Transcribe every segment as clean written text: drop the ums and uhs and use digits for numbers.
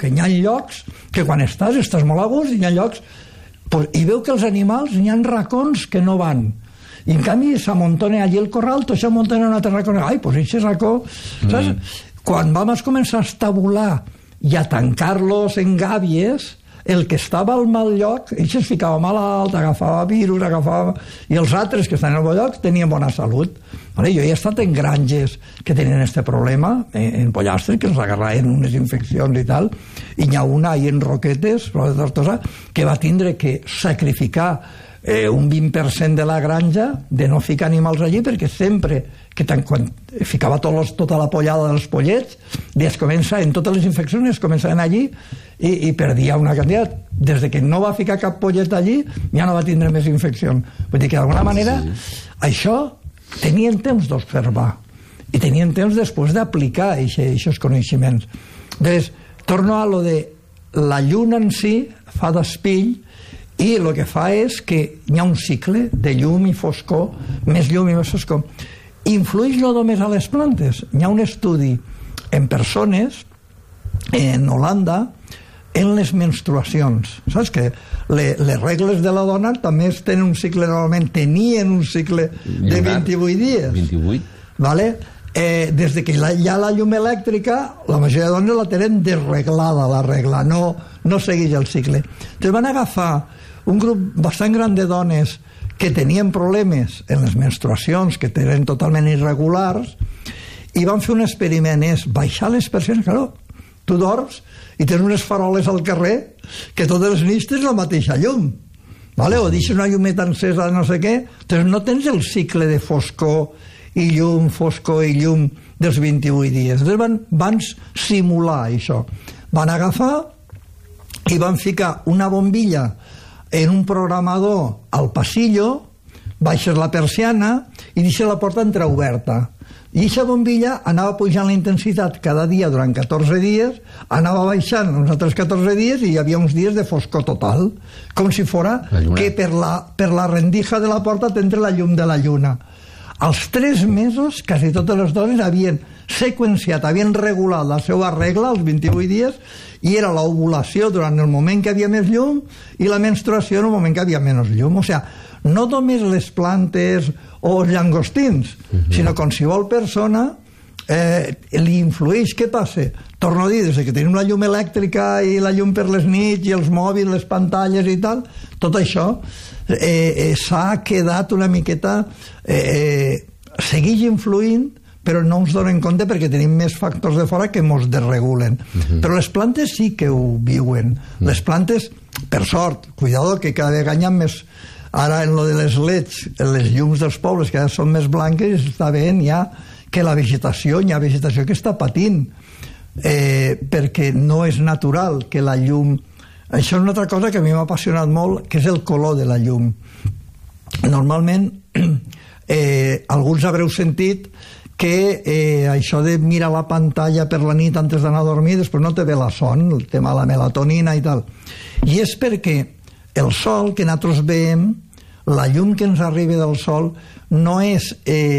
que hi ha llocs que quan estàs molt a gust, i hi ha llocs... I veu que els animals hi ha racons que no van. I en canvi s'amontona allí el corral, tot s'amontona en un altre racó. Ai, doncs aquest racó... Saps? Quan vam començar a estabular i a tancar-los en gàbies, el que estava al mal lloc, ell es ficava malalt, agafava virus, i els altres que estan en el bon lloc tenien bona salut. Jo he estat en granges que tenien aquest problema, en pollastres, que els agarraven unes infeccions i tal, i n'hi ha una ahí en Roquetes, de Tortosa, que va tindre que sacrificar un 20% de la granja de no ficar animals allí, perquè sempre que quan ficava tota la pollada dels pollets, en totes les infeccions es començaven allí i perdia una quantitat. Des que no va ficar cap pollet allí ja no va tindre més infeccions. Vull dir que d'alguna manera això tenien temps d'observar i tenien temps després d'aplicar aquests coneixements. Llavors, torno a lo de la lluna en si fa d'espill, i el que fa és que hi ha un cicle de llum i foscor, més llum i més foscor. Influeix no només a les plantes. Hi ha un estudi en persones en Holanda en les menstruacions. Saps que les regles de la dona també tenen un cicle, normalment tenien un cicle de 28 dies. 28? Vale? Des que hi ha la llum elèctrica, la majoria de dones la tenen desreglada, la regla, no segueix el cicle. Entonces van agafar un grup bastant gran de dones que tenien problemes en les menstruacions, que eren totalment irregulars, i van fer un experiment, és baixar les persianes. Claro, tu dorms i tens unes faroles al carrer que totes les nits tens la mateixa llum, vale? O deixes una llumeta encesa de no sé què, doncs no tens el cicle de foscor i llum dels 28 dies. Entonces van simular això. Van agafar i van ficar una bombilla en un programador al passillo, baixes la persiana i deixes la porta entreoberta. I aquesta bombilla anava pujant la intensitat cada dia durant 14 dies, anava baixant uns altres 14 dies i hi havia uns dies de foscor total, com si fora que per la rendija de la porta t'entra la llum de la lluna. Als 3 mesos, quasi totes les dones havien seqüenciat, havien regulat la seva regla als 28 dies, i era l'ovulació durant el moment que havia més llum i la menstruació en el moment que havia menys llum. O sigui, no només les plantes o els llangostins, sinó qualsevol persona li influeix. Què passa? Torno a dir, des que tenim la llum elèctrica i la llum per les nits i els mòbils, les pantalles i tal, tot això s'ha quedat una miqueta... segueix influint, però no ens donem compte perquè tenim més factors de fora que ens desregulen. Però les plantes sí que ho viuen. Les plantes, per sort, cuidado, que cada vegada hi ha més... Ara, en lo de les leds, les llums dels pobles, que ara són més blanques, està veient ja que la vegetació, hi ha vegetació que està patint, perquè no és natural que la llum... Això és una altra cosa que a mi m'ha apassionat molt, que és el color de la llum. Normalment, alguns haureu sentit que això de mirar la pantalla per la nit antes d'anar a dormir, després no te ve la son, el tema de la melatonina i tal. I és perquè el sol que nosaltres veiem, la llum que ens arriba del sol, no és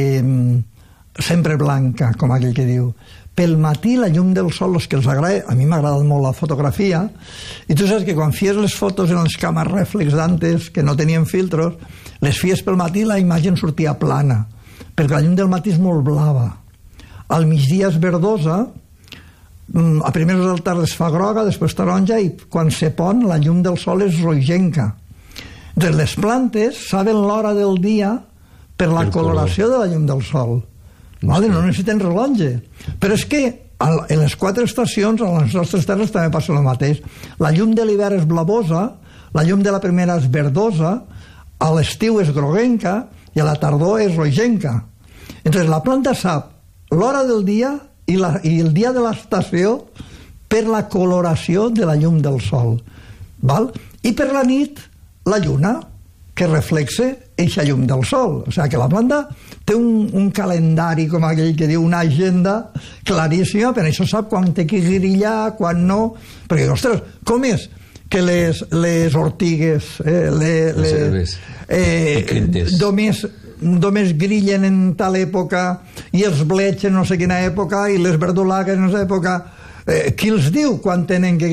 sempre blanca, com aquell que diu. Pel matí la llum del sol, els que els agrada, a mi m'ha agradat molt la fotografia, i tu saps que quan fies les fotos en les càmeres rèflex d'antes, que no tenien filtros, les fies pel matí, la imatge sortia plana, perquè la llum del matí és molt blava. Al migdia és verdosa, a primeres del tard es fa groga, després taronja, i quan se pon la llum del sol és rogenca. Doncs les plantes saben l'hora del dia per la coloració de la llum del sol. Vale? No necessiten rellotge. Però és que en les 4 estacions, a les nostres terres també passa el mateix. La llum de l'hivern és blavosa, la llum de la primera és verdosa, a l'estiu és groguenca i a la tardor és rogenca. Entonces la planta sap l'hora del dia i el dia de l'estació per la coloració de la llum del sol. Val? I per la nit, la lluna, que reflexa eixa llum del sol. O sigui que la planta té un calendari, com aquell que diu, una agenda claríssima, per això sap quan té que grillar, quan no... Perquè, ostres, com és que les ortigues, només grillen en tal època i els blets en no sé quina època i les verdolagues en no sé època? Qui els diu quan tenen que